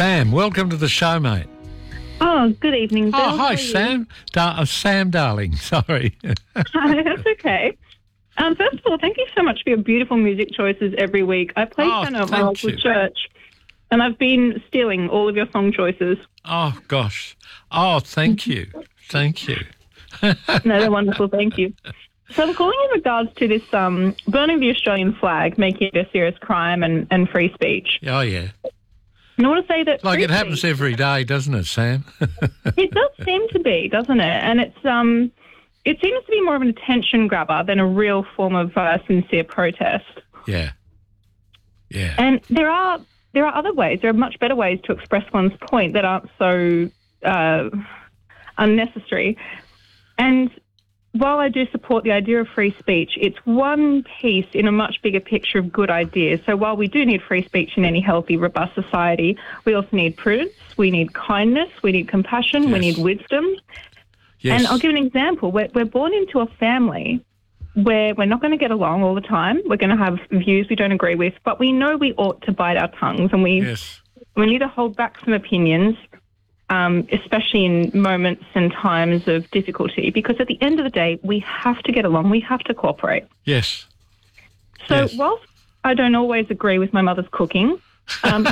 Sam, welcome to the show, mate. Oh, good evening, Bill. Oh, hi, Sam. Sam, darling. Sorry. Hi, that's okay. First of all, thank you so much for your beautiful music choices every week. I play piano at my local church, and I've been stealing all of your song choices. Oh, gosh. Oh, thank you. Thank you. No, they're wonderful. Thank you. So I'm calling in regards to this burning the Australian flag, making it a serious crime and free speech. Oh, yeah. And I want to say that... Like it happens every day, doesn't it, Sam? It does seem to be, doesn't it? And it seems to be more of an attention grabber than a real form of sincere protest. Yeah. Yeah. And there are other ways. There are much better ways to express one's point that aren't so unnecessary. And while I do support the idea of free speech, it's one piece in a much bigger picture of good ideas. So while we do need free speech in any healthy, robust society, we also need prudence, we need kindness, we need compassion, Yes. we need wisdom. Yes. And I'll give an example. We're born into a family where we're not going to get along all the time. We're going to have views we don't agree with, but we know we ought to bite our tongues, and we need to hold back some opinions, especially in moments and times of difficulty, because at the end of the day, we have to get along. We have to cooperate. Yes. So whilst I don't always agree with my mother's cooking, and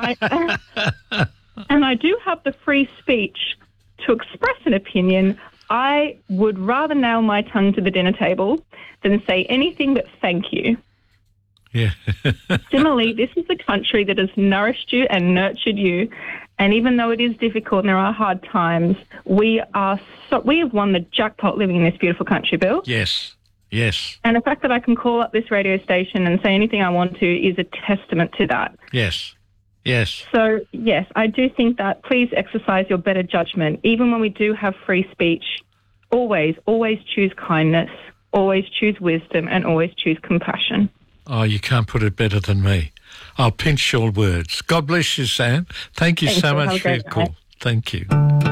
I do have the free speech to express an opinion, I would rather nail my tongue to the dinner table than say anything but thank you. Yeah. Similarly, this is a country that has nourished you and nurtured you, and even though it is difficult and there are hard times, we have won the jackpot living in this beautiful country, Bill. Yes. Yes. And the fact that I can call up this radio station and say anything I want to is a testament to that. Yes. Yes. So, yes, I do think that please exercise your better judgment. Even when we do have free speech, always choose kindness, always choose wisdom, and always choose compassion. Oh, you can't put it better than me. I'll pinch your words. God bless you, Sam. Thank you so much for your call. Thank you.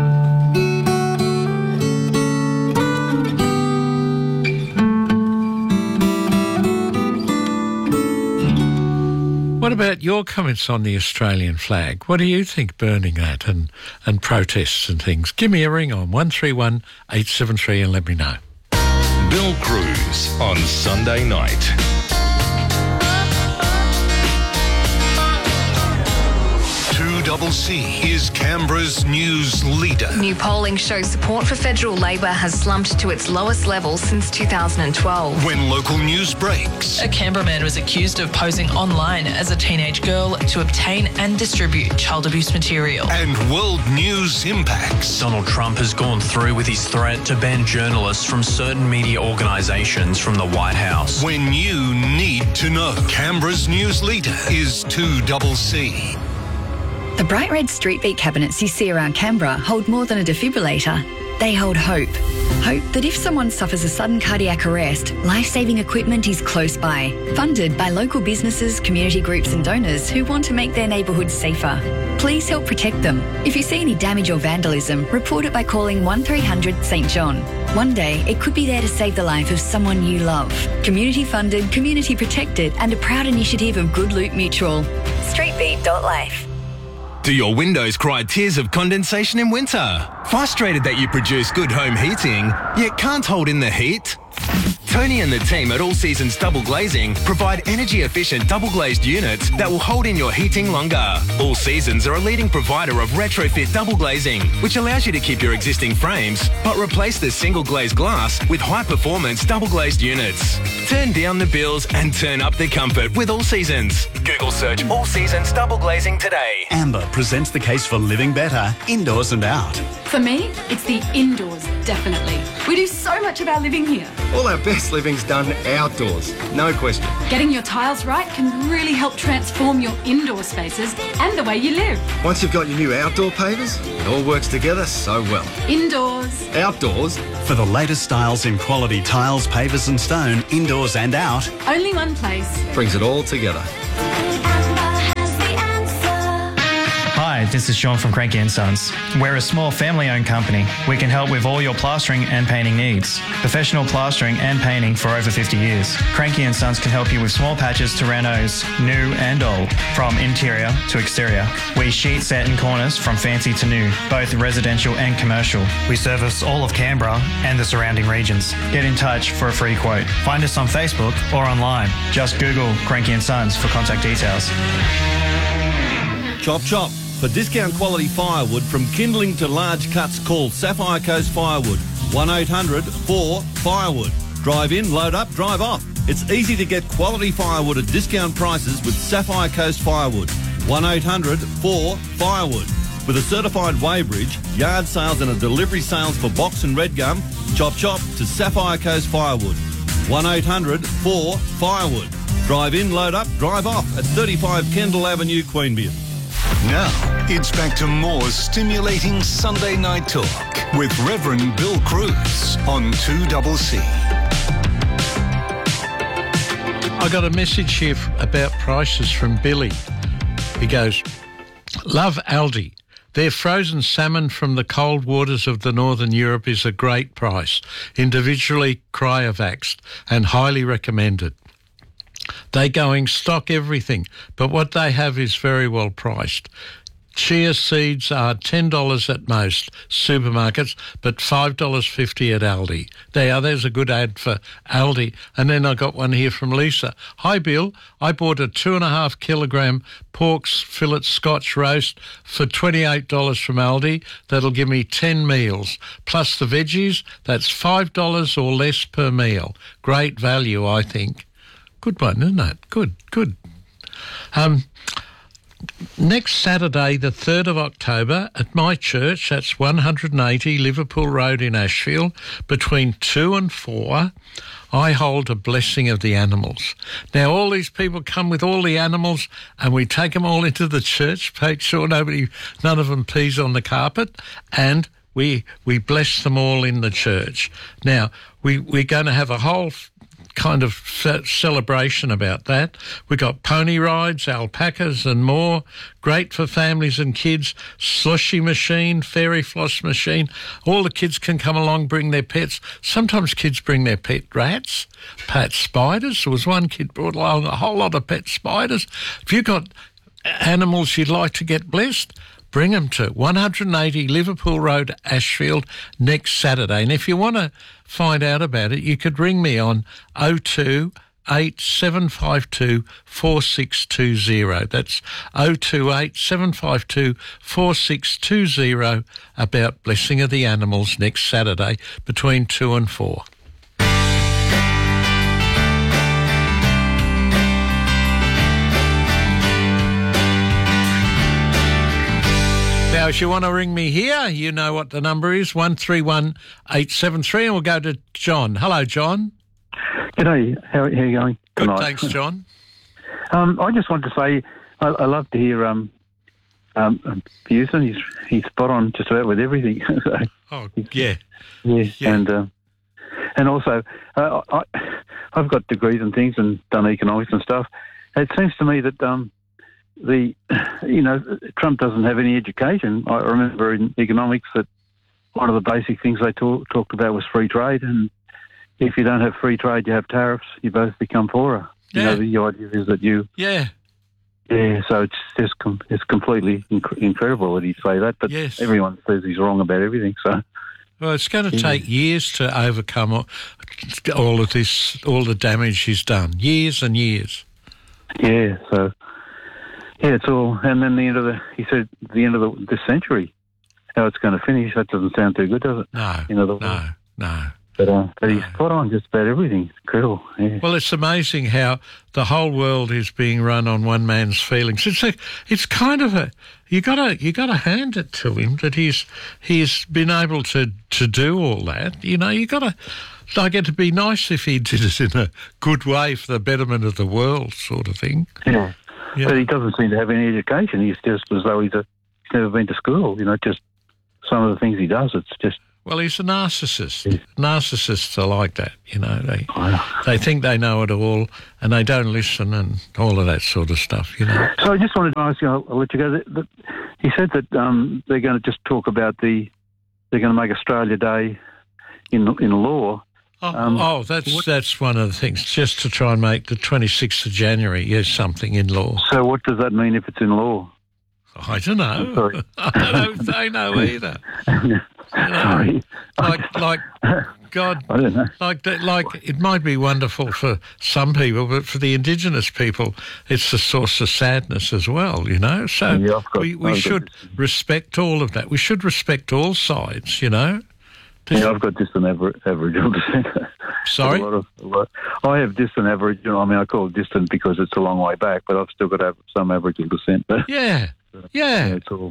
What about your comments on the Australian flag? What do you think, burning that and protests and things? Give me a ring on 131 873 and let me know. Bill Cruz on Sunday night. 2CC is Canberra's news leader. New polling shows support for federal Labor has slumped to its lowest level since 2012. When local news breaks. A Canberra man was accused of posing online as a teenage girl to obtain and distribute child abuse material. And world news impacts. Donald Trump has gone through with his threat to ban journalists from certain media organisations from the White House. When you need to know. Canberra's news leader is 2CC. The bright red street beat cabinets you see around Canberra hold more than a defibrillator. They hold hope. Hope that if someone suffers a sudden cardiac arrest, life-saving equipment is close by. Funded by local businesses, community groups and donors who want to make their neighbourhoods safer. Please help protect them. If you see any damage or vandalism, report it by calling 1300 St John. One day, it could be there to save the life of someone you love. Community funded, community protected and a proud initiative of Good Loot Mutual. Streetbeat.life. Do your windows cry tears of condensation in winter? Frustrated that you produce good home heating, yet can't hold in the heat? Tony and the team at All Seasons Double Glazing provide energy-efficient double-glazed units that will hold in your heating longer. All Seasons are a leading provider of retrofit double glazing, which allows you to keep your existing frames, but replace the single-glazed glass with high-performance double-glazed units. Turn down the bills and turn up the comfort with All Seasons. Google search All Seasons Double Glazing today. Amber presents the case for living better, indoors and out. For me, it's the indoors, definitely. We do so much of our living here. All our best living's done outdoors, no question. Getting your tiles right can really help transform your indoor spaces and the way you live. Once you've got your new outdoor pavers, it all works together so well. Indoors. Outdoors. For the latest styles in quality tiles, pavers and stone, indoors and out. Only one place. Brings it all together. Hi, this is Sean from Cranky & Sons. We're a small family-owned company. We can help with all your plastering and painting needs. Professional plastering and painting for over 50 years. Cranky & Sons can help you with small patches to renos, new and old, from interior to exterior. We sheet, set and corners from fancy to new, both residential and commercial. We service all of Canberra and the surrounding regions. Get in touch for a free quote. Find us on Facebook or online. Just Google Cranky & Sons for contact details. Chop Chop. For discount quality firewood from kindling to large cuts, call Sapphire Coast Firewood. 1-800-4-FIREWOOD. Drive in, load up, drive off. It's easy to get quality firewood at discount prices with Sapphire Coast Firewood. 1-800-4-FIREWOOD. With a certified weighbridge, yard sales and a delivery sales for box and red gum, Chop Chop to Sapphire Coast Firewood. 1-800-4-FIREWOOD. Drive in, load up, drive off at 35 Kendall Avenue, Queanbeyan. Now, it's back to more stimulating Sunday night talk with Reverend Bill Cruz on 2CC. I got a message here about prices from Billy. He goes, love Aldi. Their frozen salmon from the cold waters of the Northern Europe is a great price, individually cryovaxed and highly recommended. They going stock everything, but what they have is very well priced. Chia seeds are $10 at most supermarkets, but $5.50 at Aldi. There's a good ad for Aldi. And then I got one here from Lisa. Hi, Bill. I bought a 2.5 kilogram pork fillet Scotch roast for $28 from Aldi. That'll give me 10 meals. Plus the veggies, that's $5 or less per meal. Great value, I think. Good one, isn't it? Good. Next Saturday, the 3rd of October, at my church, that's 180 Liverpool Road in Ashfield, between 2 and 4, I hold a blessing of the animals. Now, all these people come with all the animals and we take them all into the church, make sure none of them pees on the carpet, and we bless them all in the church. Now, we're going to have a whole kind of celebration about that. We got pony rides, alpacas and more. Great for families and kids. Slushy machine, fairy floss machine. All the kids can come along, bring their pets. Sometimes kids bring their pet rats, pet spiders. There was one kid brought along a whole lot of pet spiders. If you've got animals you'd like to get blessed, bring them to 180 Liverpool Road, Ashfield, next Saturday. And if you want to find out about it, you could ring me on 028 752 4620. That's 028 752 4620 about blessing of the animals next Saturday between 2 and 4. Now, if you want to ring me here, you know what the number is, 131 873, and we'll go to John. Hello, John. G'day. How are you going? Good, thanks, John. I just wanted to say I love to hear Houston. He's spot on just about with everything. Oh, yeah. Yeah. And also, I've got degrees and things and done economics and stuff. It seems to me that Trump doesn't have any education. I remember in economics that one of the basic things they talked about was free trade, and if you don't have free trade, you have tariffs. You both become poorer. Yeah. The idea is that you. Yeah. Yeah. So it's just it's completely incredible that he'd say that, but everyone says he's wrong about everything. So. Well, it's going to take years to overcome all of this, all the damage he's done. Years and years. Yeah. So. Yeah, it's all, and then he said the end of this century, how it's going to finish. That doesn't sound too good, does it? No, no. But he's spot on just about everything. It's incredible. Yeah. Well, it's amazing how the whole world is being run on one man's feelings. It's kind of you got to hand it to him that he's been able to do all that. You got to. Like, it'd be nice if he did it in a good way for the betterment of the world, sort of thing. Yeah. Yeah. But he doesn't seem to have any education. He's just as though he's never been to school. Just some of the things he does. It's just. Well, he's a narcissist. Yeah. Narcissists are like that. They think they know it all, and they don't listen, and all of that sort of stuff. So I just wanted to ask you. I'll let you go. he said that they're going to just talk about they're going to make Australia Day in law. That's one of the things, just to try and make the 26th of January something in law. So what does that mean if it's in law? I don't know. I don't know if they know either. Sorry. Like God, I don't know. Like it might be wonderful for some people, but for the Indigenous people, it's a source of sadness as well, you know. So we should respect all of that. We should respect all sides, you know. I've got distant Aboriginal descent. Sorry? I have distant Aboriginal. I mean, I call it distant because it's a long way back, but I've still got some Aboriginal descent. Yeah. It's all.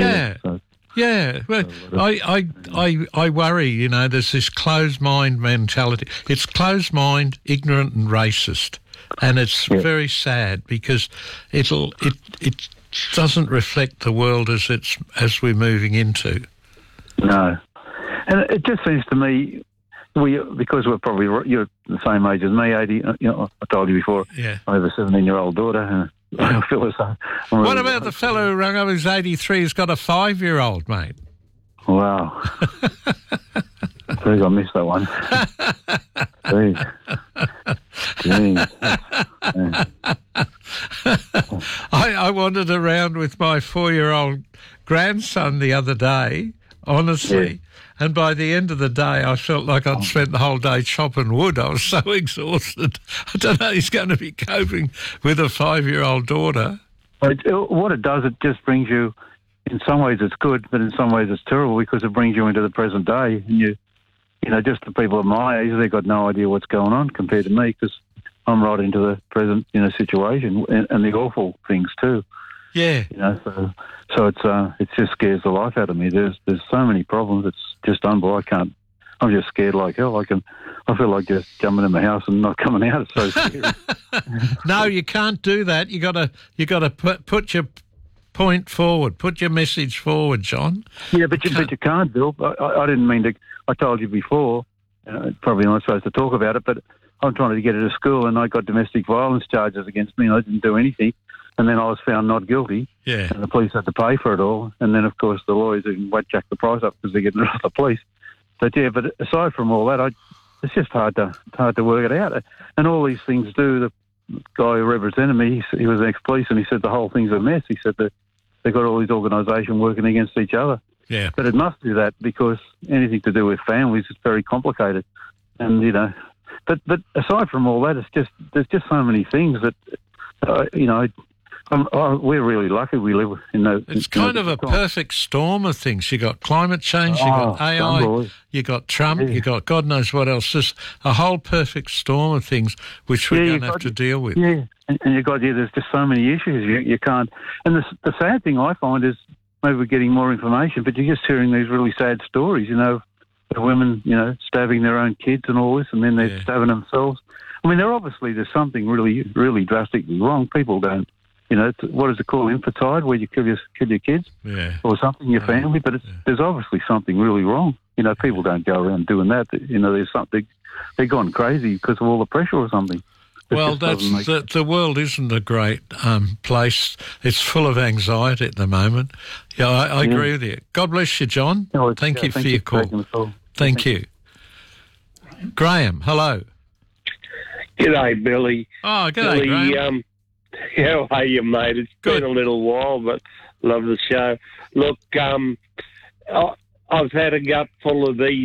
Well, I worry, you know, there's this closed mind mentality. It's closed mind, ignorant and racist. And it's very sad because it doesn't reflect the world as we're moving into. No. And it just seems to me, because you're the same age as me, 80, you know, I told you before, I have a 17-year-old daughter. I feel as though what about the fellow who rang up who's 83 who's got a 5-year-old, mate? Wow. Jeez, I missed that one. Jeez. I wandered around with my 4-year-old grandson the other day, honestly, and by the end of the day I felt like I'd spent the whole day chopping wood. I was so exhausted. I don't know, he's going to be coping with a 5-year-old daughter. What it does, it just brings you, in some ways it's good, but in some ways it's terrible because it brings you into the present day. And you know, just the people of my age, they've got no idea what's going on compared to me because I'm right into the present, you know, situation and the awful things too. Yeah. You know, so it just scares the life out of me. There's so many problems. It's just unbelievable. I'm just scared like hell. I feel like just jumping in my house and not coming out. It's so scary. No, you can't do that. You got to put your point forward, put your message forward, John. Yeah, but you can't, Bill. I didn't mean to. I told you before. Probably not supposed to talk about it, but I'm trying to get out of school, and I got domestic violence charges against me, and I didn't do anything. And then I was found not guilty. Yeah. And the police had to pay for it all. And then, of course, the lawyers even jack the price up because they're getting rid of the police. But aside from all that, it's just hard to work it out. And all these things do. The guy who represented me, he was an ex-police, and he said the whole thing's a mess. He said that they've got all these organisations working against each other. Yeah. But it must do that because anything to do with families is very complicated. And, you know, but aside from all that, there's just so many things that, you know, we're really lucky we live in those. It's kind of a perfect storm of things. You got climate change, you got AI, you got Trump, you got God knows what else. There's a whole perfect storm of things which we're going to have to deal with. Yeah, and there's just so many issues you can't. And the sad thing I find is maybe we're getting more information, but you're just hearing these really sad stories, you know, the women, you know, stabbing their own kids and all this, and then they're stabbing themselves. I mean, there's something really, really drastically wrong. People don't. You know, what is it called, infanticide, where you kill your kids or something, your family, but there's obviously something really wrong. You know, people don't go around doing that. You know, there's something, they're gone crazy because of all the pressure or something. Well, the world isn't a great place. It's full of anxiety at the moment. Yeah, I agree with you. God bless you, John. Thank you for your call. Thank you. Graham, hello. G'day, Billy. Oh, g'day, Graham. How are you, mate? It's been a little while, but love the show. Look, I've had a gut full of these.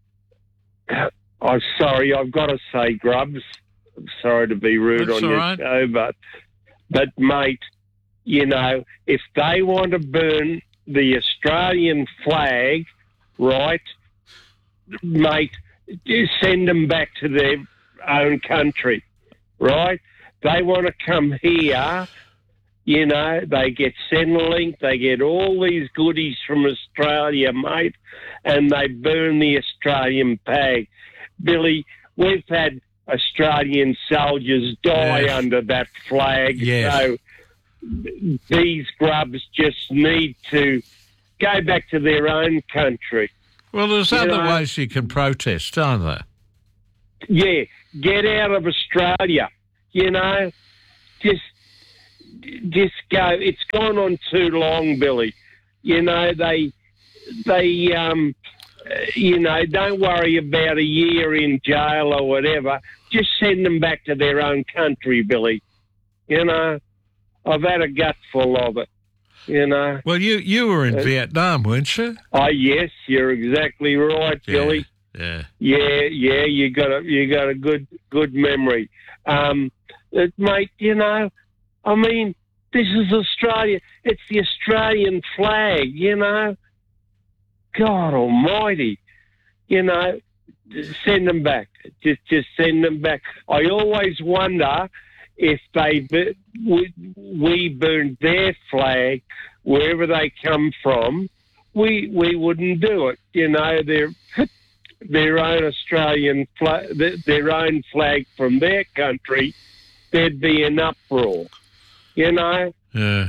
I'm sorry, I've got to say grubs. I'm sorry to be rude on your show, but mate, you know, if they want to burn the Australian flag, right, mate, just send them back to their own country, right? They want to come here, you know, they get Centrelink, they get all these goodies from Australia, mate, and they burn the Australian flag. Billy, we've had Australian soldiers die under that flag, so these grubs just need to go back to their own country. Well, there's other ways you can protest, aren't there? Yeah, get out of Australia. You know, just go. It's gone on too long, Billy. You know, they you know, don't worry about a year in jail or whatever. Just send them back to their own country, Billy. You know, I've had a gutful of it. You know. Well, you were in Vietnam, weren't you? Oh yes, you're exactly right, Billy. Yeah. Yeah. You got a good memory, mate. You know, I mean, this is Australia. It's the Australian flag. You know. God Almighty. You know, send them back. Just send them back. I always wonder if we burned their flag wherever they come from, we wouldn't do it. You know, their own Australian flag, their own flag from their country, there'd be an uproar. You know. Yeah.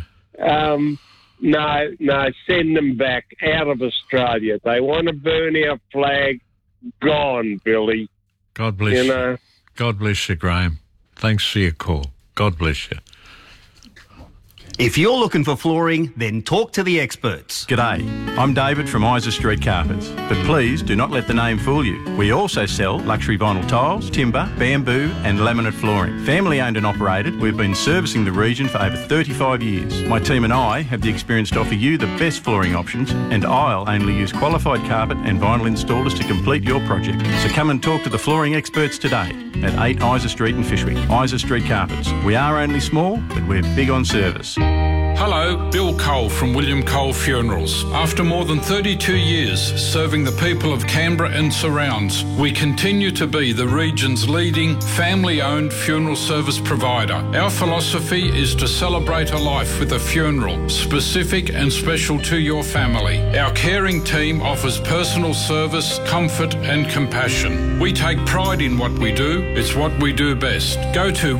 No, send them back out of Australia. They want to burn our flag. Gone, Billy. God bless you. God bless you, Graham. Thanks for your call. God bless you. If you're looking for flooring, then talk to the experts. G'day, I'm David from Isa Street Carpets, but please do not let the name fool you. We also sell luxury vinyl tiles, timber, bamboo and laminate flooring. Family owned and operated, we've been servicing the region for over 35 years. My team and I have the experience to offer you the best flooring options, and I'll only use qualified carpet and vinyl installers to complete your project. So come and talk to the flooring experts today at 8 Isa Street in Fishwick. Isa Street Carpets. We are only small, but we're big on service. Hello, Bill Cole from William Cole Funerals. After more than 32 years serving the people of Canberra and surrounds, we continue to be the region's leading family-owned funeral service provider. Our philosophy is to celebrate a life with a funeral, specific and special to your family. Our caring team offers personal service, comfort and compassion. We take pride in what we do. It's what we do best. Go to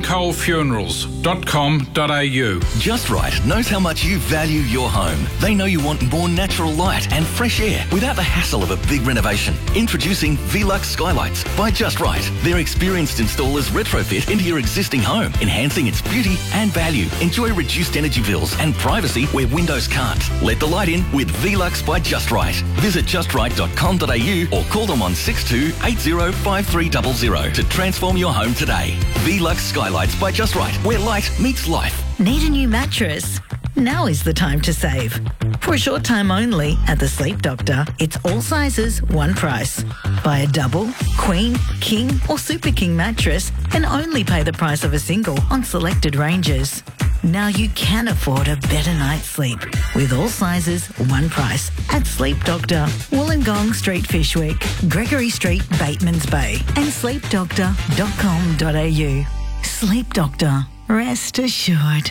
williamcolefunerals.com.au. Just Right knows how much you value your home. They know you want more natural light and fresh air without the hassle of a big renovation. Introducing Velux Skylights by Just Right. Their experienced installers retrofit into your existing home, enhancing its beauty and value. Enjoy reduced energy bills and privacy where windows can't. Let the light in with Velux by Just Right. Visit justright.com.au or call them on 62805300 to transform your home today. Velux Skylights by Just Right, where light meets life. Need a new mattress? Now is the time to save. For a short time only at the Sleep Doctor, it's all sizes, one price. Buy a double, queen, king or super king mattress and only pay the price of a single on selected ranges. Now you can afford a better night's sleep with all sizes, one price at Sleep Doctor, Wollongong Street, Fishwick, Gregory Street, Batemans Bay and sleepdoctor.com.au. Sleep Doctor. Rest assured.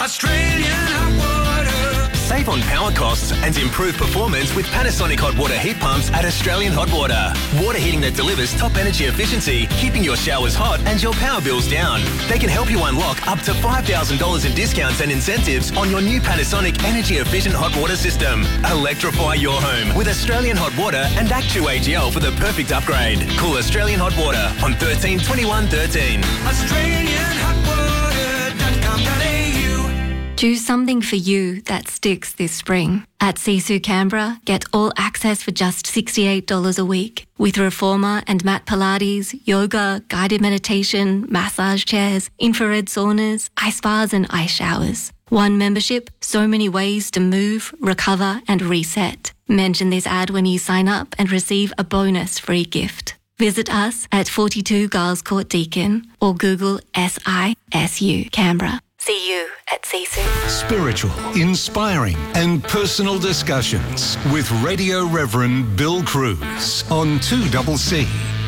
Save on power costs and improve performance with Panasonic hot water heat pumps at Australian Hot Water. Water heating that delivers top energy efficiency, keeping your showers hot and your power bills down. They can help you unlock up to $5,000 in discounts and incentives on your new Panasonic energy efficient hot water system. Electrify your home with Australian Hot Water and Actu-AGL for the perfect upgrade. Call Australian Hot Water on 13 21 13. Do something for you that sticks this spring. At Sisu Canberra, get all access for just $68 a week with reformer and mat Pilates, yoga, guided meditation, massage chairs, infrared saunas, ice baths and ice showers. One membership, so many ways to move, recover and reset. Mention this ad when you sign up and receive a bonus free gift. Visit us at 42 Giles Court Deakin or Google SISU Canberra. See you at Sisu. Spiritual, inspiring and personal discussions with Radio Reverend Bill Cruz on 2CC.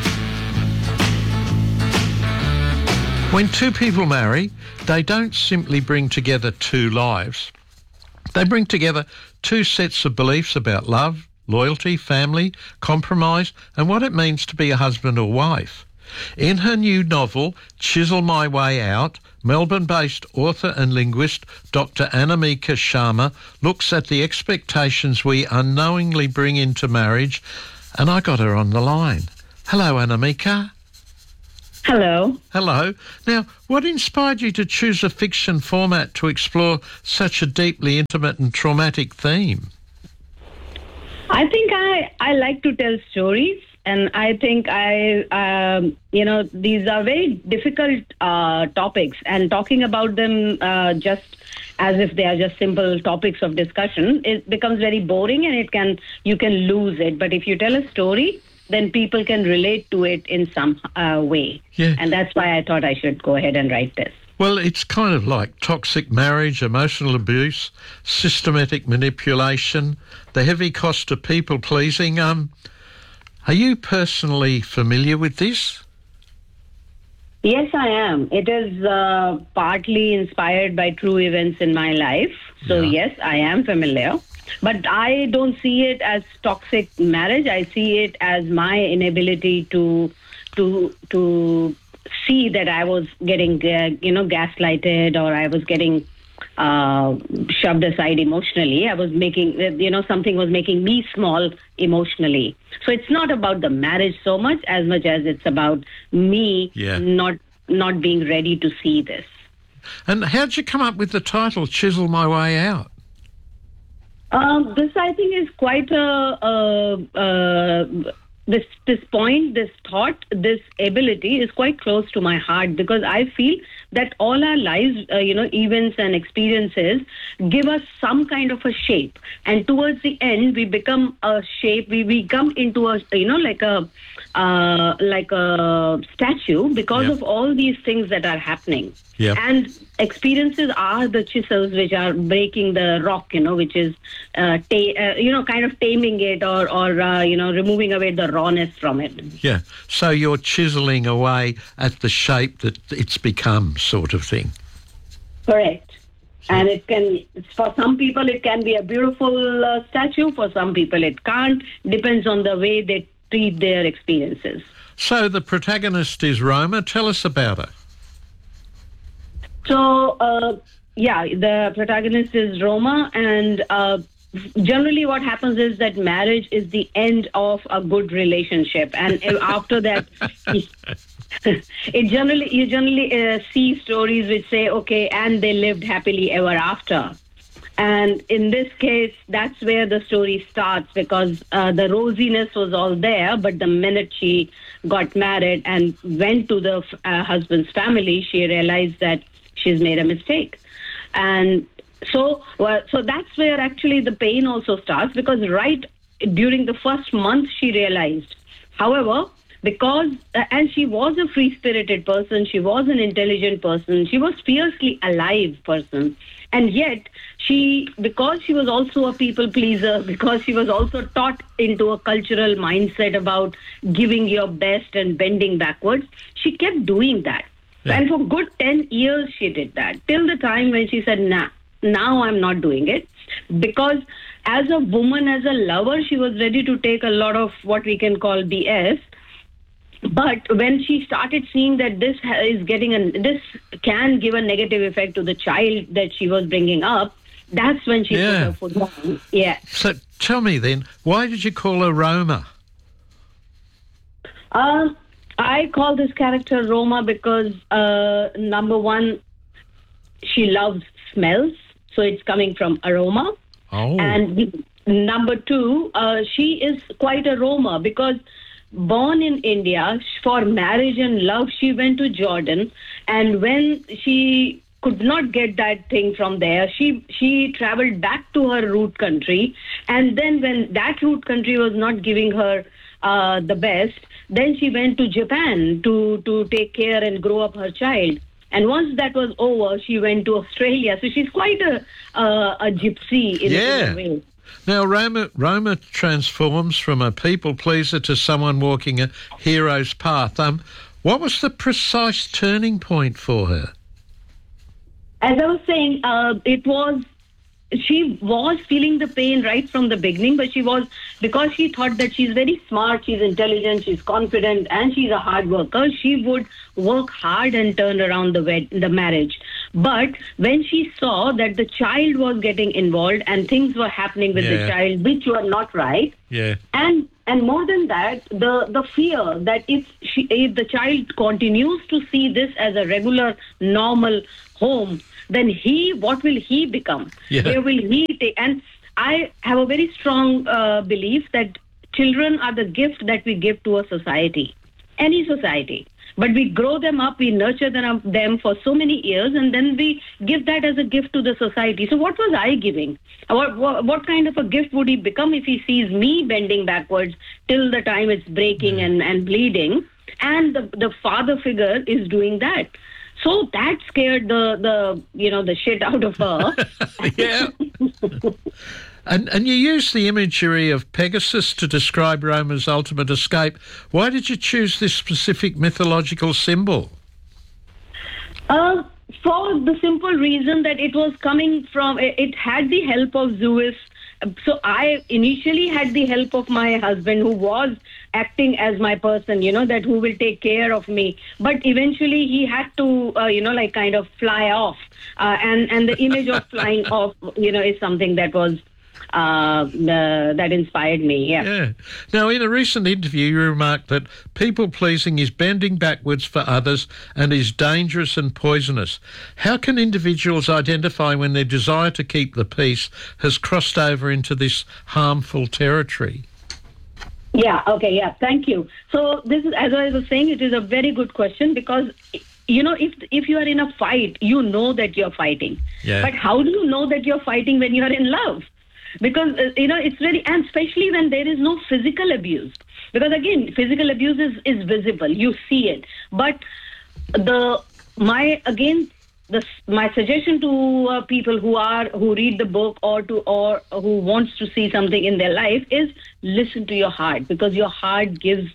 When two people marry, they don't simply bring together two lives. They bring together two sets of beliefs about love, loyalty, family, compromise and what it means to be a husband or wife. In her new novel, Chisel My Way Out, Melbourne-based author and linguist Dr. Anamika Sharma looks at the expectations we unknowingly bring into marriage, and I got her on the line. Hello, Anamika. Hello. Hello. Now, what inspired you to choose a fiction format to explore such a deeply intimate and traumatic theme? I think I like to tell stories, and I think these are very difficult topics, and talking about them just as if they are just simple topics of discussion, it becomes very boring, and you can lose it. But if you tell a story, then people can relate to it in some way. Yeah. And that's why I thought I should go ahead and write this. Well, it's kind of like toxic marriage, emotional abuse, systematic manipulation, the heavy cost of people-pleasing. Are you personally familiar with this? Yes, I am. It is partly inspired by true events in my life. So, yes, I am familiar. But I don't see it as toxic marriage. I see it as my inability to see that I was getting, gaslighted, or I was getting shoved aside emotionally. I was making, something was making me small emotionally. So it's not about the marriage so much as it's about me not being ready to see this. And how'd you come up with the title, Chisel My Way Out? This, I think, is quite this point, this thought, this ability is quite close to my heart, because I feel that all our lives, events and experiences give us some kind of a shape. And towards the end, we become a shape. We come into a, like a statue because of all these things that are happening. Yep. And experiences are the chisels which are breaking the rock, which is, kind of taming it or removing away the rawness from it. Yeah. So you're chiseling away at the shape that it's become, sort of thing. Correct. And it can, for some people, it can be a beautiful statue. For some people, it can't. Depends on the way they treat their experiences. So the protagonist is Roma. Tell us about her. So, the protagonist is Roma, and generally what happens is that marriage is the end of a good relationship, and after that, you generally see stories which say, okay, and they lived happily ever after. And in this case, that's where the story starts, because the rosiness was all there, but the minute she got married and went to the husband's family, she realized that she's made a mistake. And so that's where actually the pain also starts, because right during the first month she realized. However, because, and she was a free-spirited person, she was an intelligent person, she was fiercely alive person. And yet, because she was also a people pleaser, because she was also taught into a cultural mindset about giving your best and bending backwards, she kept doing that. Yeah. And for good 10 years she did that, till the time when she said, nah, now I'm not doing it. Because as a woman, as a lover, she was ready to take a lot of what we can call BS. But when she started seeing that this can give a negative effect to the child that she was bringing up, that's when she put her foot down. Yeah. So tell me then, why did you call her Roma? I call this character Roma because, number one, she loves smells, so it's coming from aroma. Oh. And number two, she is quite a Roma because born in India, for marriage and love, she went to Jordan. And when she could not get that thing from there, she traveled back to her root country. And then when that root country was not giving her the best, then she went to Japan to take care and grow up her child. And once that was over, she went to Australia. So she's quite a gypsy in a way. Now, Roma transforms from a people pleaser to someone walking a hero's path. What was the precise turning point for her? As I was saying, she was feeling the pain right from the beginning, but because she thought that she's very smart, she's intelligent, she's confident, and she's a hard worker, she would work hard and turn around the marriage. But when she saw that the child was getting involved and things were happening with the child, which were not right, and more than that, the fear that if the child continues to see this as a regular, normal home, then what will he become? Yeah. Where will he take? And I have a very strong belief that children are the gift that we give to a society, any society. But we grow them up, we nurture them for so many years, and then we give that as a gift to the society. So what was I giving? What kind of a gift would he become if he sees me bending backwards till the time it's breaking and bleeding, and the father figure is doing that? So that scared the shit out of her. Yeah. And you use the imagery of Pegasus to describe Roma's ultimate escape. Why did you choose this specific mythological symbol? For the simple reason that it was coming from, it had the help of Zeus. So I initially had the help of my husband, who was acting as my person, that who will take care of me. But eventually he had to, kind of fly off. And the image of flying off, is something that was that inspired me. Yeah. Now, in a recent interview, you remarked that people-pleasing is bending backwards for others and is dangerous and poisonous. How can individuals identify when their desire to keep the peace has crossed over into this harmful territory? Yeah. Okay. Yeah. Thank you. So this is, as I was saying, it is a very good question, because if you are in a fight, you know that you're fighting. Yeah. But how do you know that you're fighting when you're in love? Because, it's very, and especially when there is no physical abuse. Because again, physical abuse is visible. You see it. But my suggestion to people who read the book or who wants to see something in their life is listen to your heart, because your heart gives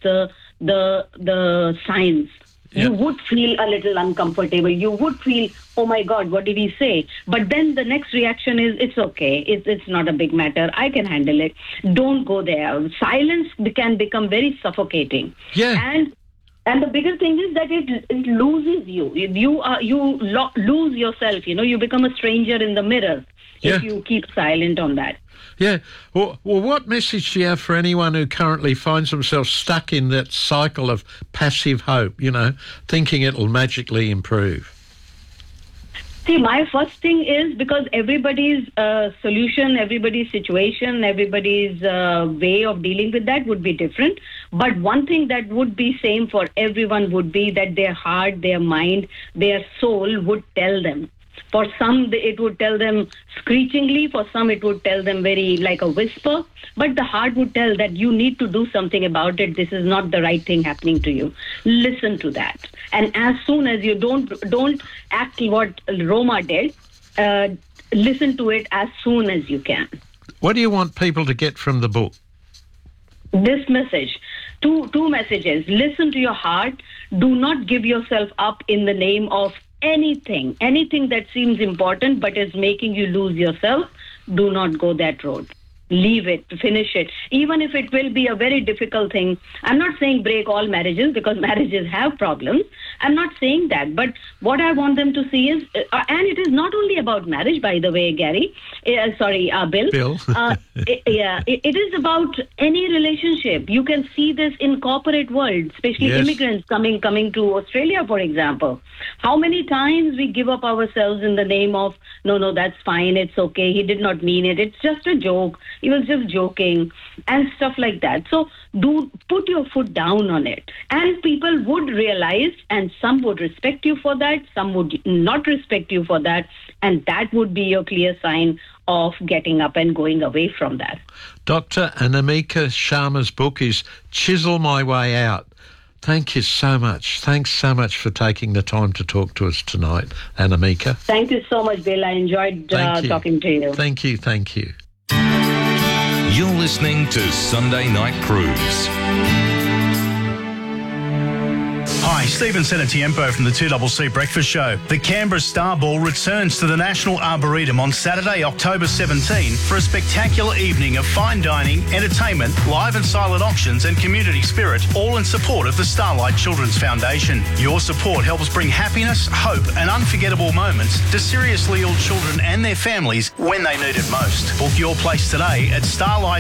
the signs. Yep. You would feel a little uncomfortable. You would feel, oh my God, what did he say? But then the next reaction is, it's okay. It's not a big matter. I can handle it. Don't go there. Silence can become very suffocating. Yeah. And the bigger thing is that it loses you. You lose yourself. You become a stranger in the mirror if you keep silent on that. Yeah. Well, what message do you have for anyone who currently finds themselves stuck in that cycle of passive hope, thinking it'll magically improve? See, my first thing is, because everybody's solution, everybody's situation, everybody's way of dealing with that would be different. But one thing that would be same for everyone would be that their heart, their mind, their soul would tell them. For some, it would tell them screechingly. For some, it would tell them very like a whisper. But the heart would tell that you need to do something about it. This is not the right thing happening to you. Listen to that. And as soon as you don't act what Roma did, listen to it as soon as you can. What do you want people to get from the book? This message. Two messages. Listen to your heart. Do not give yourself up in the name of anything that seems important but is making you lose yourself. Do not go that road. Leave it, finish it, even if it will be a very difficult thing. I'm not saying break all marriages, because marriages have problems. I'm not saying that. But what I want them to see is, and it is not only about marriage, by the way, Gary, Bill. It is about any relationship. You can see this in corporate world, especially immigrants coming to Australia, for example. How many times we give up ourselves in the name of, no, that's fine, it's okay, he did not mean it, it's just a joke. He was just joking and stuff like that. So put your foot down on it. And people would realize, and some would respect you for that, some would not respect you for that. And that would be your clear sign of getting up and going away from that. Dr. Anamika Sharma's book is Chisel My Way Out. Thank you so much. Thanks so much for taking the time to talk to us tonight, Anamika. Thank you so much, Bill. I enjoyed talking to you. Thank you. You're listening to Sunday Night Cruise. Hi, Stephen Senatiempo from the 2CC Breakfast Show. The Canberra Star Ball returns to the National Arboretum on Saturday, October 17 for a spectacular evening of fine dining, entertainment, live and silent auctions and community spirit, all in support of the Starlight Children's Foundation. Your support helps bring happiness, hope and unforgettable moments to seriously ill children and their families when they need it most. Book your place today at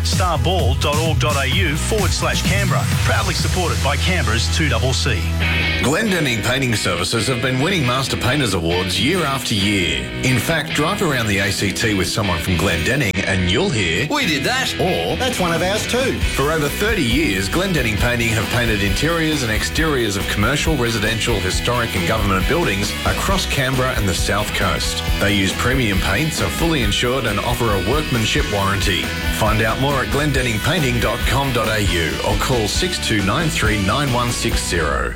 starlightstarBall.org.au/Canberra. Proudly supported by Canberra's 2CC. Glendinning Painting Services have been winning Master Painters Awards year after year. In fact, drive around the ACT with someone from Glendinning and you'll hear, "We did that," or "That's one of ours too." For over 30 years, Glendinning Painting have painted interiors and exteriors of commercial, residential, historic and government buildings across Canberra and the South Coast. They use premium paints, are fully insured and offer a workmanship warranty. Find out more at glendenningpainting.com.au or call 6293 9160.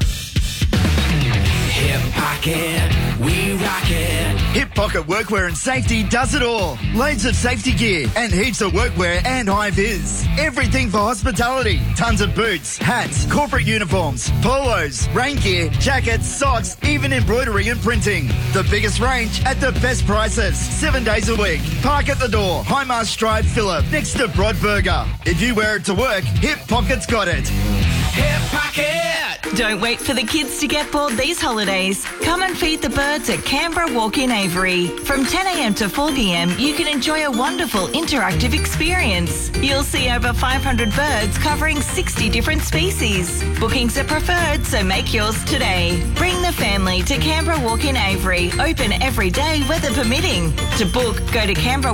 Hip Pocket, we rock it. Hip Pocket Workwear and Safety does it all. Loads of safety gear and heaps of workwear and high-vis. Everything for hospitality. Tons of boots, hats, corporate uniforms, polos, rain gear, jackets, socks, even embroidery and printing. The biggest range at the best prices. 7 days a week. Park at the door. High Mast Drive, Phillip, next to Broadburger. If you wear it to work, Hip Pocket's got it. Hip Pocket! Don't wait for the kids to get bored these holidays. Come and feed the birds at Canberra Walk-In Avery. From 10 a.m. to 4 p.m, you can enjoy a wonderful interactive experience. You'll see over 500 birds covering 60 different species. Bookings are preferred, so make yours today. Bring the family to Canberra Walk-In Avery, open every day, weather permitting. To book, go to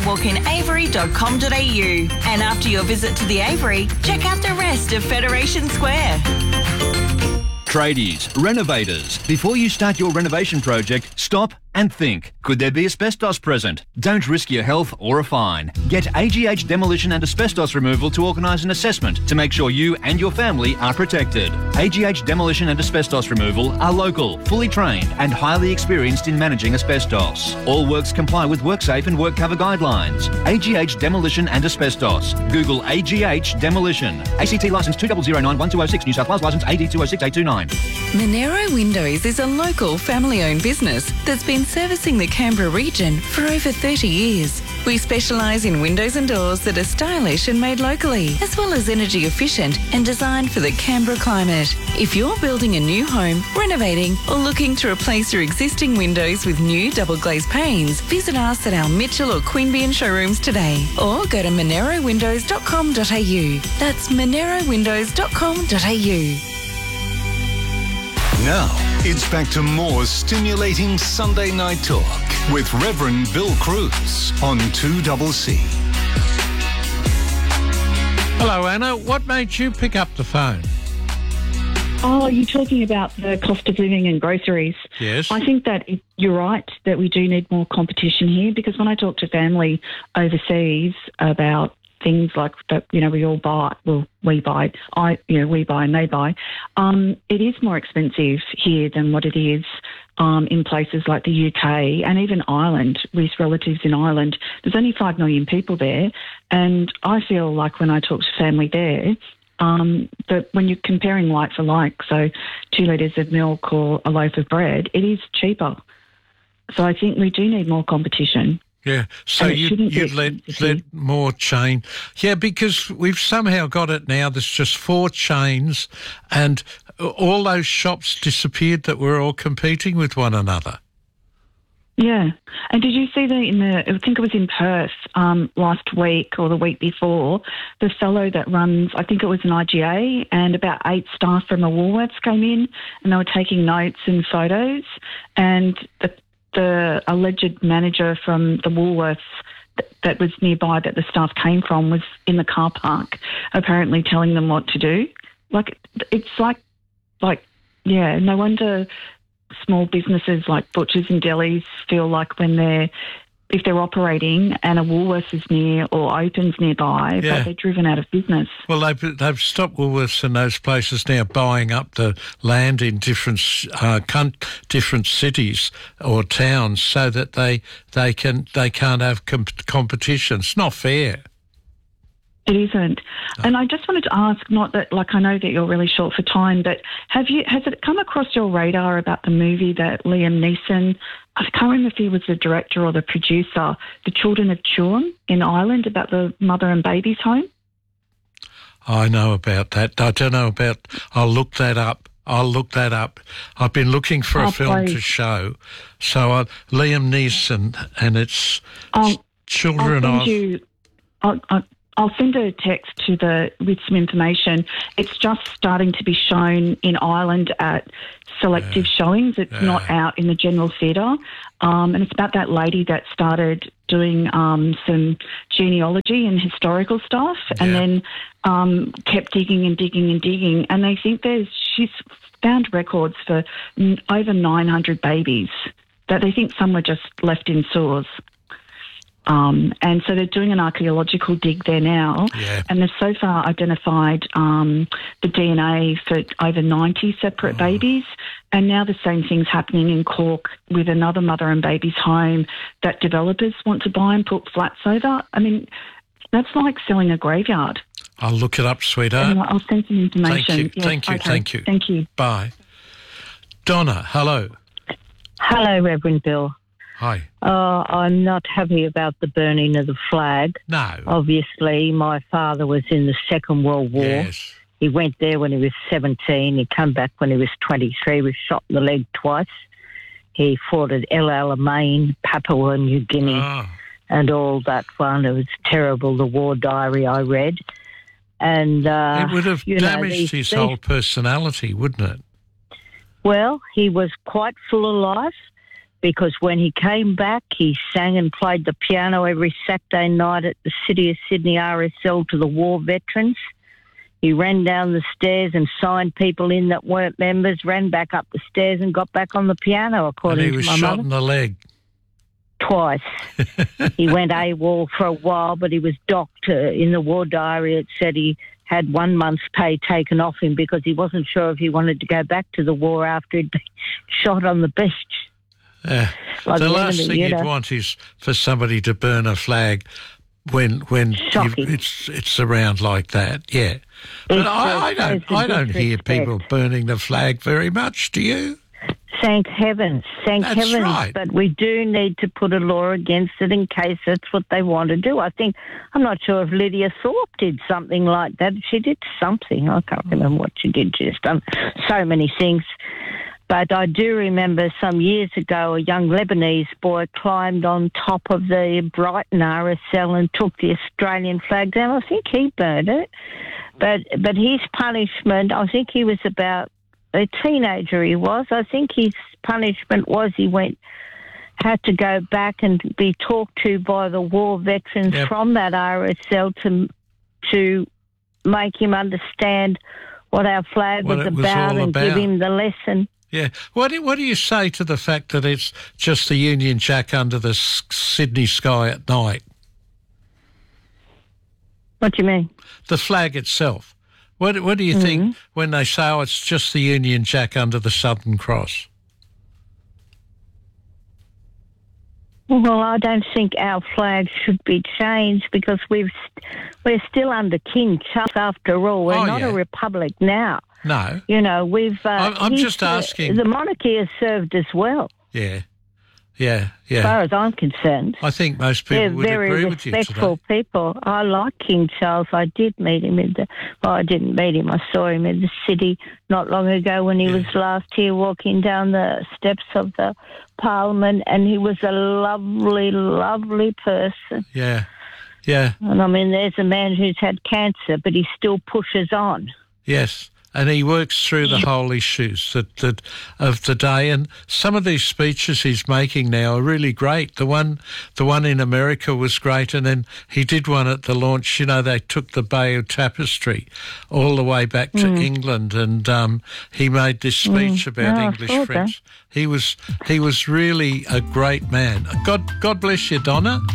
canberrawalkinavery.com.au. And after your visit to the Avery, check out the rest of Federation Square. Tradies, renovators. Before you start your renovation project, stop and think. Could there be asbestos present? Don't risk your health or a fine. Get AGH Demolition and Asbestos Removal to organise an assessment to make sure you and your family are protected. AGH Demolition and Asbestos Removal are local, fully trained and highly experienced in managing asbestos. All works comply with WorkSafe and WorkCover guidelines. AGH Demolition and Asbestos. Google AGH Demolition. ACT licence 2009-1206, New South Wales licence AD 206829. Monero Windows is a local family-owned business that's been servicing the Canberra region for over 30 years. We specialise in windows and doors that are stylish and made locally, as well as energy efficient and designed for the Canberra climate. If you're building a new home, renovating or looking to replace your existing windows with new double glazed panes, visit us at our Mitchell or Queanbeyan showrooms today or go to monerowindows.com.au. That's monerowindows.com.au. Now, it's back to more stimulating Sunday Night Talk with Reverend Bill Cruz on 2CC. Hello, Anna. What made you pick up the phone? Oh, you're talking about the cost of living and groceries. Yes. I think that you're right that we do need more competition here, because when I talk to family overseas about things like that, we all buy. Well, we buy. We buy and they buy. It is more expensive here than what it is in places like the UK and even Ireland. With relatives in Ireland, there's only 5 million people there, and I feel like when I talk to family there, that when you're comparing like for like, so 2 litres of milk or a loaf of bread, it is cheaper. So I think we do need more competition. Yeah, so you'd let more chain. Yeah, because we've somehow got it now. There's just 4 chains and all those shops disappeared that were all competing with one another. Yeah. And did you see I think it was in Perth last week or the week before, the fellow that runs, I think it was an IGA, and about 8 staff from a Woolworths came in and they were taking notes and photos, and the alleged manager from the Woolworths that was nearby that the staff came from was in the car park, apparently telling them what to do. No wonder small businesses like butchers and delis feel like if they're operating and a Woolworths is near or Open's nearby, but they're driven out of business. Well, they've stopped Woolworths and those places now buying up the land in different cities or towns so that they can't have competition. It's not fair. It isn't. And I just wanted to ask, not that, I know that you're really short for time, but has it come across your radar about the movie that Liam Neeson, I can't remember if he was the director or the producer, The Children of Tuam in Ireland, about the mother and baby's home? I know about that. I don't know I'll look that up. I've been looking for a film to show. So Liam Neeson, and it's Children of... I'll send a text with some information. It's just starting to be shown in Ireland at selective showings. It's not out in the general theatre. And it's about that lady that started doing some genealogy and historical stuff and then kept digging and digging and digging. And they think she's found records for over 900 babies that they think some were just left in sewers. And so they're doing an archaeological dig there now, and they've so far identified the DNA for over 90 separate babies, and now the same thing's happening in Cork with another mother and baby's home that developers want to buy and put flats over. I mean, that's like selling a graveyard. I'll look it up, sweetheart. Anyway, I'll send some information. Thank you. Thank you. Bye. Donna, hello. Hello, Reverend Bill. Hi. I'm not happy about the burning of the flag. No. Obviously, my father was in the Second World War. Yes. He went there when he was 17. He came back when he was 23. He was shot in the leg twice. He fought at El Alamein, Papua New Guinea, and all that one. It was terrible, the war diary I read. And it would have damaged his whole personality, wouldn't it? Well, he was quite full of life. Because when he came back, he sang and played the piano every Saturday night at the City of Sydney RSL to the war veterans. He ran down the stairs and signed people in that weren't members, ran back up the stairs and got back on the piano, according to my mother. And he was shot in the leg. Twice. He went AWOL for a while, but he was docked. In the war diary, it said he had 1 month's pay taken off him because he wasn't sure if he wanted to go back to the war after he'd been shot on the beach. The last thing you'd want is for somebody to burn a flag when it's around like that. Yeah, but I don't hear people burning the flag very much. Do you? Thank heavens, right. But we do need to put a law against it in case that's what they want to do. I'm not sure if Lydia Thorpe did something like that. She did something. I can't remember what she did. She's done so many things. But I do remember some years ago a young Lebanese boy climbed on top of the Brighton RSL and took the Australian flag down. I think he burned it. But his punishment, I think he was about a teenager he was. I think his punishment was he had to go back and be talked to by the war veterans from that RSL to make him understand what our flag was about and give him the lesson. Yeah. What do you say to the fact that it's just the Union Jack under the Sydney sky at night? What do you mean? The flag itself. What do you think when they say, it's just the Union Jack under the Southern Cross? Well, I don't think our flag should be changed because we're still under King Charles after all. We're not a republic now. No. You know, I'm just asking. The monarchy has served as well. Yeah. As far as I'm concerned. I think most people would agree with you today. They're very respectful people. I like King Charles. I did meet him I didn't meet him. I saw him in the city not long ago when he was last here walking down the steps of the Parliament, and he was a lovely, lovely person. Yeah. And I mean, there's a man who's had cancer, but he still pushes on. Yes. And he works through the whole issues that of the day. And some of these speeches he's making now are really great. The one in America was great, and then he did one at the launch. You know, they took the Bayeux Tapestry all the way back to England, and he made this speech about English French. He was really a great man. God bless you, Donna.